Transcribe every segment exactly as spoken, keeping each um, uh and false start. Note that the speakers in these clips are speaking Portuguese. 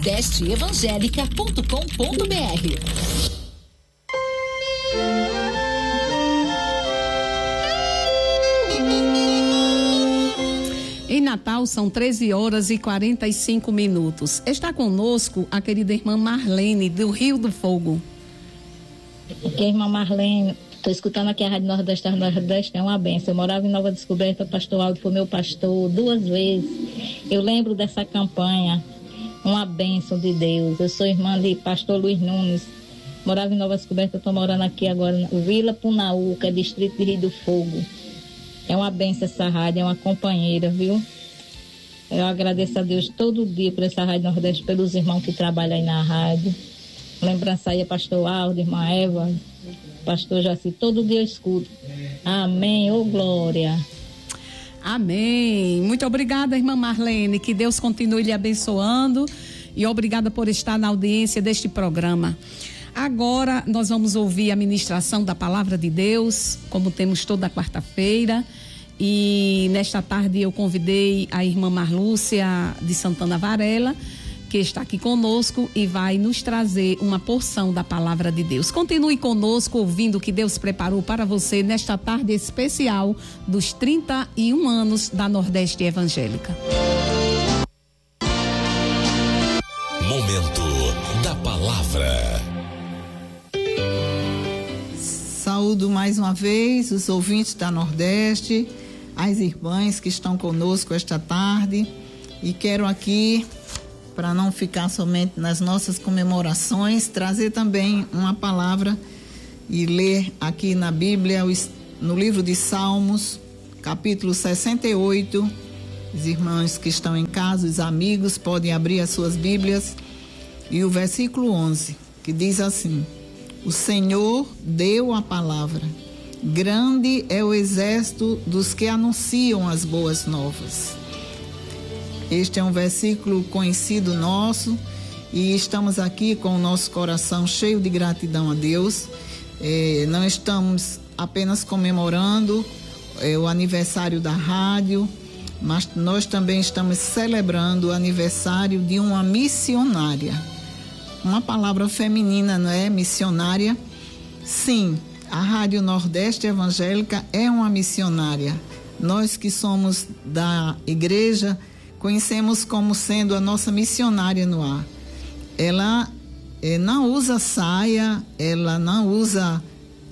nordeste evangélica ponto com ponto br. Em Natal são treze horas e quarenta e cinco minutos. Está conosco a querida irmã Marlene, do Rio do Fogo. Aqui é a irmã Marlene. Estou escutando aqui a Rádio Nordeste. A Nordeste é uma benção. Eu morava em Nova Descoberta, o pastor Aldo foi meu pastor duas vezes. Eu lembro dessa campanha, uma benção de Deus. Eu sou irmã de pastor Luiz Nunes. Morava em Nova Descoberta, estou morando aqui agora, na Vila Punaúca, distrito de Rio do Fogo. É uma benção essa rádio, é uma companheira, viu? Eu agradeço a Deus todo dia por essa Rádio Nordeste, pelos irmãos que trabalham aí na rádio. Lembrança aí, pastor Aldo, irmã Eva, pastor Jaci, todo dia eu escuto. Amém, ô glória. Amém. Muito obrigada, irmã Marlene, que Deus continue lhe abençoando e obrigada por estar na audiência deste programa. Agora nós vamos ouvir a ministração da Palavra de Deus, como temos toda quarta-feira, e nesta tarde eu convidei a irmã Marlúcia de Santana Varela, que está aqui conosco e vai nos trazer uma porção da Palavra de Deus. Continue conosco ouvindo o que Deus preparou para você nesta tarde especial dos trinta e um anos da Nordeste Evangélica. Momento da Palavra. Saúdo mais uma vez os ouvintes da Nordeste, as irmãs que estão conosco esta tarde, e quero aqui, para não ficar somente nas nossas comemorações, trazer também uma palavra e ler aqui na Bíblia, no livro de Salmos, capítulo sessenta e oito. Os irmãos que estão em casa, os amigos, podem abrir as suas Bíblias, e o versículo onze, que diz assim: o Senhor deu a palavra, grande é o exército dos que anunciam as boas novas. Este é um versículo conhecido nosso e estamos aqui com o nosso coração cheio de gratidão a Deus. É, não estamos apenas comemorando é, o aniversário da rádio, mas nós também estamos celebrando o aniversário de uma missionária. Uma palavra feminina, não é? Missionária. Sim, a Rádio Nordeste Evangélica é uma missionária. Nós que somos da igreja conhecemos como sendo a nossa missionária no ar. Ela é, não usa saia, ela não usa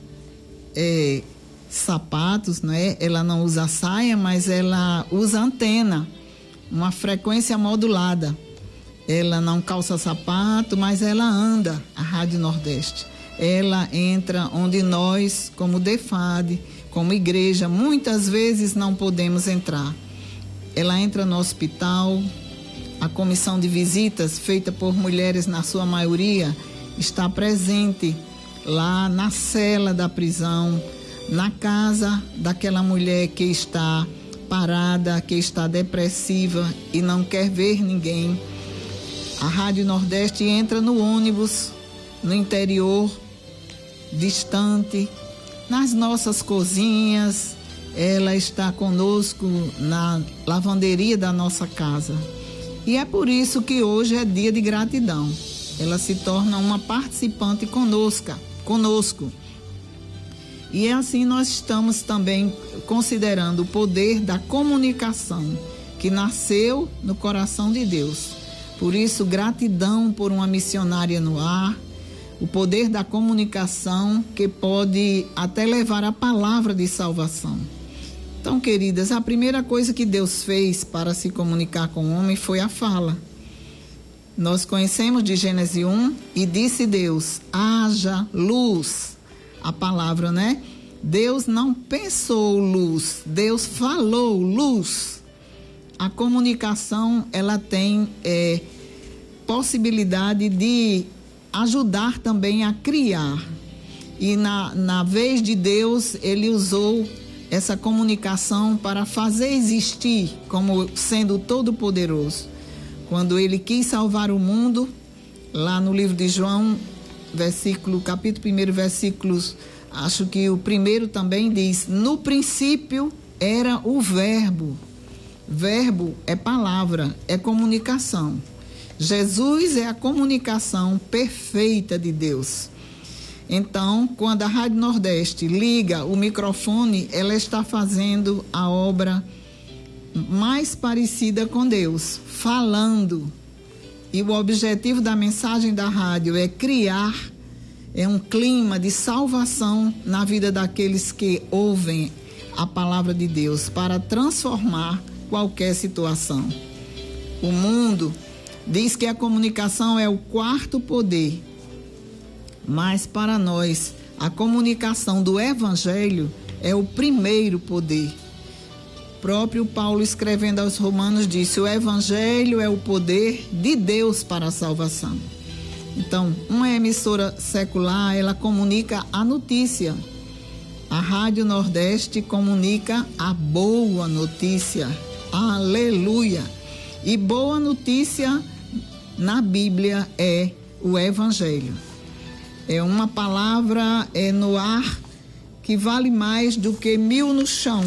é, sapatos, não é? Ela não usa saia, mas ela usa antena, uma frequência modulada. Ela não calça sapato, mas ela anda, a Rádio Nordeste. Ela entra onde nós, como DEFAD, como igreja, muitas vezes não podemos entrar. Ela entra no hospital, a comissão de visitas, feita por mulheres na sua maioria, está presente lá na cela da prisão, na casa daquela mulher que está parada, que está depressiva e não quer ver ninguém. A Rádio Nordeste entra no ônibus, no interior, distante, nas nossas cozinhas. Ela está conosco na lavanderia da nossa casa. E é por isso que hoje é dia de gratidão. Ela se torna uma participante conosco. conosco. E assim nós estamos também considerando o poder da comunicação, que nasceu no coração de Deus. Por isso, gratidão por uma missionária no ar, o poder da comunicação que pode até levar a palavra de salvação. Então, queridas, a primeira coisa que Deus fez para se comunicar com o homem foi a fala. Nós conhecemos de Gênesis um, e disse Deus, haja luz. A palavra, né? Deus não pensou luz, Deus falou luz. A comunicação, ela tem é, possibilidade de ajudar também a criar. E na, na vez de Deus, ele usou essa comunicação para fazer existir como sendo todo-poderoso. Quando ele quis salvar o mundo, lá no livro de João, versículo, capítulo primeiro, versículos, acho que o primeiro também diz, no princípio era o verbo. Verbo é palavra, é comunicação. Jesus é a comunicação perfeita de Deus. Então, quando a Rádio Nordeste liga o microfone, ela está fazendo a obra mais parecida com Deus, falando. E o objetivo da mensagem da rádio é criar é um clima de salvação na vida daqueles que ouvem a palavra de Deus, para transformar qualquer situação. O mundo diz que a comunicação é o quarto poder, mas para nós a comunicação do Evangelho é o primeiro poder. O próprio Paulo, escrevendo aos Romanos, disse: o Evangelho é o poder de Deus para a salvação. Então, uma emissora secular, ela comunica a notícia. A Rádio Nordeste comunica a boa notícia. Aleluia! E boa notícia na Bíblia é o Evangelho. É uma palavra é, no ar que vale mais do que mil no chão.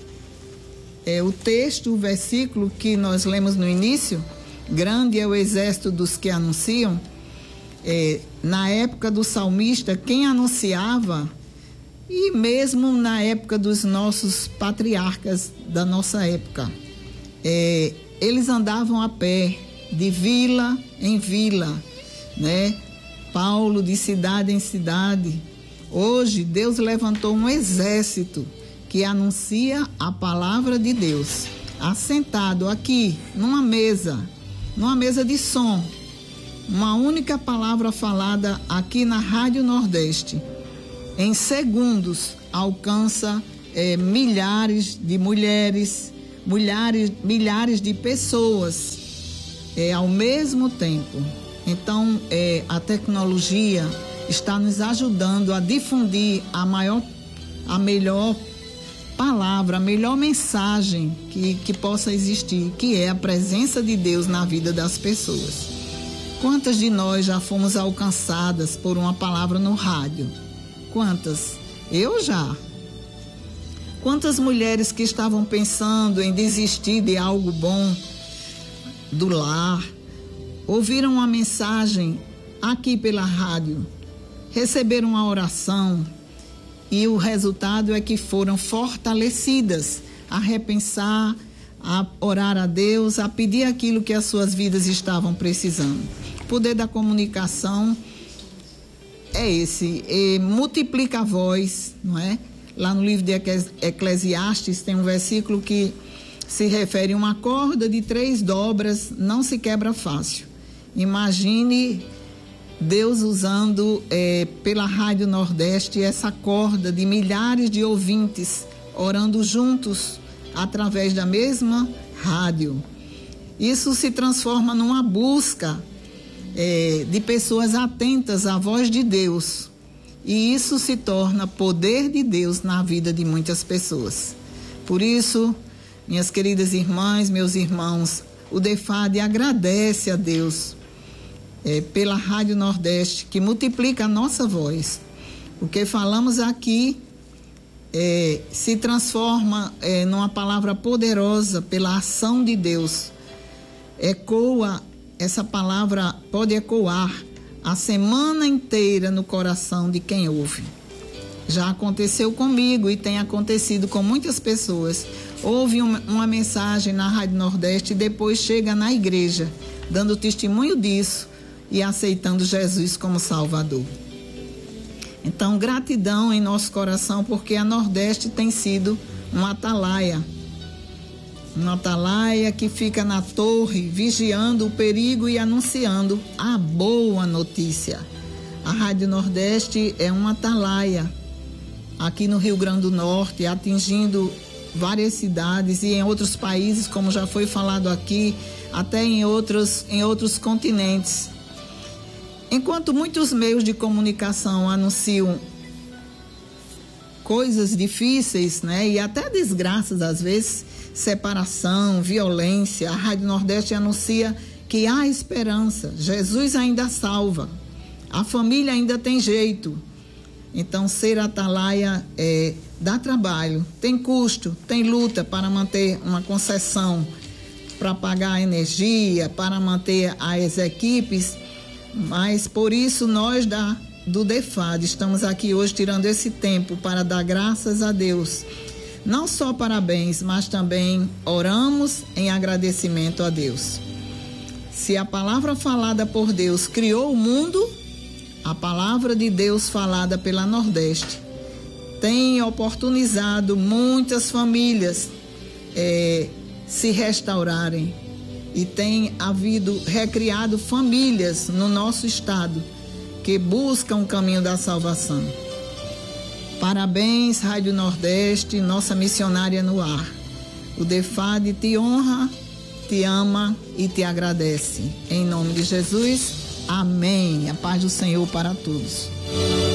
É o texto, o versículo que nós lemos no início: grande é o exército dos que anunciam. É, na época do salmista, quem anunciava, e mesmo na época dos nossos patriarcas da nossa época, é, eles andavam a pé, de vila em vila, né? Paulo de cidade em cidade. Hoje Deus levantou um exército que anuncia a palavra de Deus, assentado aqui numa mesa, numa mesa de som. Uma única palavra falada aqui na Rádio Nordeste, em segundos, alcança é, milhares de mulheres, milhares, milhares de pessoas é, ao mesmo tempo. Então, é, a tecnologia está nos ajudando a difundir a maior, a melhor palavra, a melhor mensagem que, que possa existir, que é a presença de Deus na vida das pessoas. Quantas de nós já fomos alcançadas por uma palavra no rádio? Quantas? Eu já. Quantas mulheres que estavam pensando em desistir de algo bom do lar, ouviram uma mensagem aqui pela rádio, receberam uma oração e o resultado é que foram fortalecidas a repensar, a orar a Deus, a pedir aquilo que as suas vidas estavam precisando. O poder da comunicação é esse, e multiplica a voz, não é? Lá no livro de Eclesiastes tem um versículo que se refere a uma corda de três dobras, não se quebra fácil. Imagine Deus usando é, pela Rádio Nordeste essa corda de milhares de ouvintes orando juntos através da mesma rádio. Isso se transforma numa busca é, de pessoas atentas à voz de Deus, e isso se torna poder de Deus na vida de muitas pessoas. Por isso, minhas queridas irmãs, meus irmãos, o DEFAD agradece a Deus é, pela Rádio Nordeste, que multiplica a nossa voz. O que falamos aqui é, se transforma é, numa palavra poderosa pela ação de Deus. Ecoa, essa palavra pode ecoar a semana inteira no coração de quem ouve. Já aconteceu comigo e tem acontecido com muitas pessoas. Ouve uma, uma mensagem na Rádio Nordeste e depois chega na igreja, dando testemunho disso e aceitando Jesus como Salvador. Então, gratidão em nosso coração, porque a Nordeste tem sido uma atalaia. Uma atalaia que fica na torre, vigiando o perigo e anunciando a boa notícia. A Rádio Nordeste é uma atalaia aqui no Rio Grande do Norte, atingindo várias cidades e em outros países, como já foi falado aqui, até em outros, em outros continentes. Enquanto muitos meios de comunicação anunciam coisas difíceis, né, e até desgraças às vezes, separação, violência, a Rádio Nordeste anuncia que há esperança, Jesus ainda salva, a família ainda tem jeito. Então, ser atalaia é, dá trabalho, tem custo, tem luta para manter uma concessão para pagar a energia, para manter as equipes, mas por isso nós da, do DEFAD estamos aqui hoje tirando esse tempo para dar graças a Deus. Não só parabéns, mas também oramos em agradecimento a Deus. Se a palavra falada por Deus criou o mundo, a palavra de Deus falada pela Nordeste tem oportunizado muitas famílias é, se restaurarem e tem havido, recriado famílias no nosso estado que buscam o caminho da salvação. Parabéns, Rádio Nordeste, nossa missionária no ar. O DEFAD te honra, te ama e te agradece. Em nome de Jesus, amém. A paz do Senhor para todos.